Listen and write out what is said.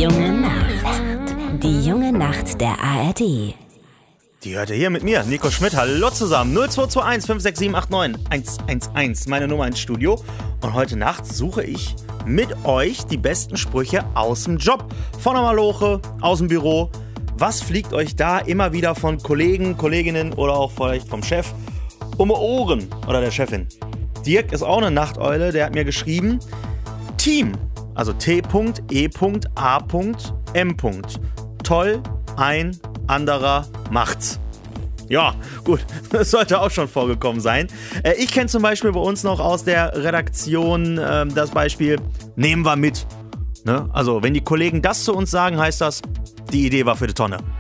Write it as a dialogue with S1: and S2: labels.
S1: junge Nacht. Die junge Nacht der ARD.
S2: Die hört ihr hier mit mir, Nico Schmidt. Hallo zusammen. 0221 56789 111, meine Nummer ins Studio. Und heute Nacht suche ich mit euch die besten Sprüche aus dem Job. Von der Maloche, aus dem Büro. Was fliegt euch da immer wieder von Kollegen, Kolleginnen oder auch vielleicht vom Chef um die Ohren oder der Chefin? Dirk ist auch eine Nachteule, der hat mir geschrieben, Team, also T.E.A.M. Toll, ein anderer macht's. Ja, gut, das sollte auch schon vorgekommen sein. Ich kenne zum Beispiel bei uns noch aus der Redaktion das Beispiel, nehmen wir mit. Ne? Also, wenn die Kollegen das zu uns sagen, heißt das, die Idee war für die Tonne.